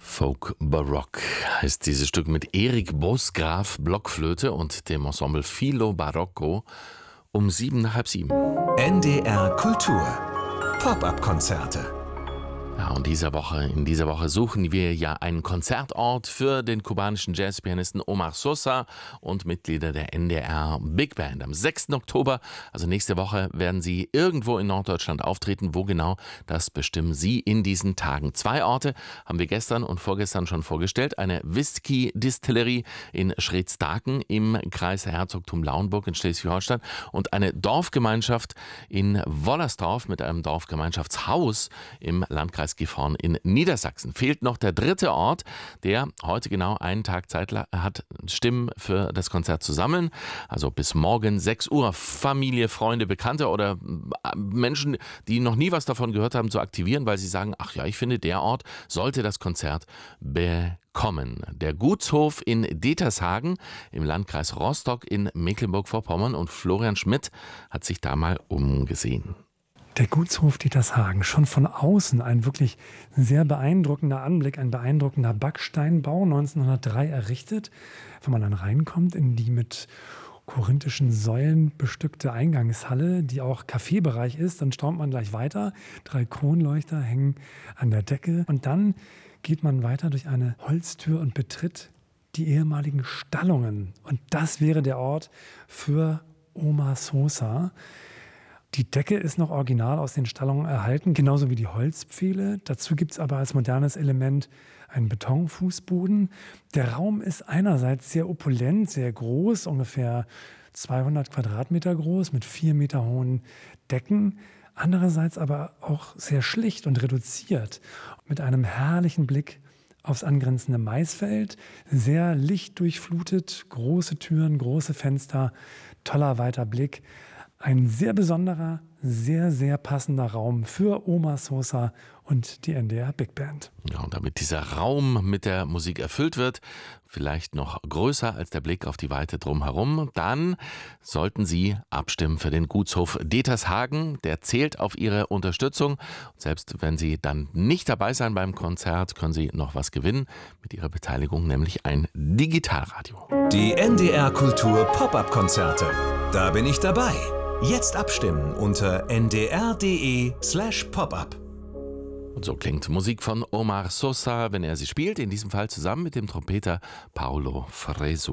Folk Barock heißt dieses Stück mit Erik Bosgraf Blockflöte und dem Ensemble Filo Barocco um 7:30. NDR Kultur Pop-up-Konzerte. Ja, und in dieser Woche suchen wir ja einen Konzertort für den kubanischen Jazzpianisten Omar Sosa und Mitglieder der NDR Big Band. Am 6. Oktober, also nächste Woche, werden sie irgendwo in Norddeutschland auftreten. Wo genau, das bestimmen Sie in diesen Tagen. 2 Orte haben wir gestern und vorgestern schon vorgestellt. Eine Whisky-Distillerie in Schredstaken im Kreis Herzogtum Lauenburg in Schleswig-Holstein und eine Dorfgemeinschaft in Wollersdorf mit einem Dorfgemeinschaftshaus im Landkreis Gifhorn in Niedersachsen. Fehlt noch der 3. Ort, der heute genau einen Tag Zeit hat, Stimmen für das Konzert zu sammeln. Also bis morgen 6 Uhr Familie, Freunde, Bekannte oder Menschen, die noch nie was davon gehört haben, zu aktivieren, weil sie sagen, ach ja, ich finde, der Ort sollte das Konzert bekommen. Der Gutshof in Detershagen im Landkreis Rostock in Mecklenburg-Vorpommern und Florian Schmidt hat sich da mal umgesehen. Der Gutshof Detershagen, schon von außen ein wirklich sehr beeindruckender Anblick, ein beeindruckender Backsteinbau, 1903 errichtet. Wenn man dann reinkommt in die mit korinthischen Säulen bestückte Eingangshalle, die auch Kaffeebereich ist, dann staunt man gleich weiter. 3 Kronleuchter hängen an der Decke und dann geht man weiter durch eine Holztür und betritt die ehemaligen Stallungen. Und das wäre der Ort für Omar Sosa. Die Decke ist noch original aus den Stallungen erhalten, genauso wie die Holzpfähle. Dazu gibt es aber als modernes Element einen Betonfußboden. Der Raum ist einerseits sehr opulent, sehr groß, ungefähr 200 Quadratmeter groß, mit 4 Meter hohen Decken. Andererseits aber auch sehr schlicht und reduziert, mit einem herrlichen Blick aufs angrenzende Maisfeld, sehr lichtdurchflutet, große Türen, große Fenster, toller weiter Blick. Ein sehr besonderer, sehr, sehr passender Raum für Omar Sosa und die NDR Big Band. Ja, und damit dieser Raum mit der Musik erfüllt wird, vielleicht noch größer als der Blick auf die Weite drumherum, dann sollten Sie abstimmen für den Gutshof Detershagen. Der zählt auf Ihre Unterstützung. Und selbst wenn Sie dann nicht dabei sein beim Konzert, können Sie noch was gewinnen mit Ihrer Beteiligung, nämlich ein Digitalradio. Die NDR Kultur Pop-up-Konzerte. Da bin ich dabei. Jetzt abstimmen unter ndr.de/popup. Und so klingt Musik von Omar Sosa, wenn er sie spielt, in diesem Fall zusammen mit dem Trompeter Paulo Fresu.